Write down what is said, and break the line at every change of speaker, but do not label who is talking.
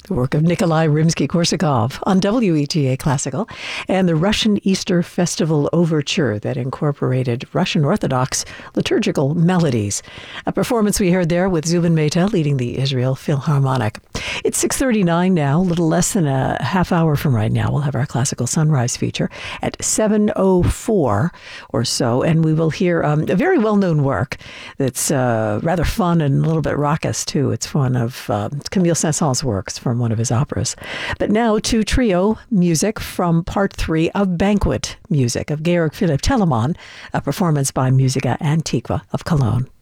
the work of Nikolai Rimsky-Korsakov on WETA Classical, and the Russian Easter Festival Overture that incorporated Russian Orthodox liturgical melodies. A performance we heard there with Zubin Mehta leading the Israel Philharmonic. It's 6:39 now, a little less than a half hour from right now. We'll have our Classical Sunrise feature at 7:04 or so, and we will hear a very well-known work that's rather fun and a little bit raucous, too. It's one of Camille Saint-Saëns' works from one of his operas. But now to trio music from Part 3 of Banquet Music of Georg Philipp Telemann, a performance by Musica Antiqua of Cologne.